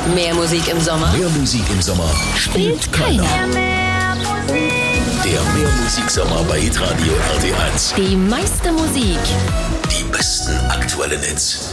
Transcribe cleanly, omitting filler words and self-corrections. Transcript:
Mehr Musik im Sommer. Mehr Musik im Sommer Spielt keiner. Der Mehrmusik-Sommer bei Hitradio RT1. Die meiste Musik. Die besten aktuellen Hits.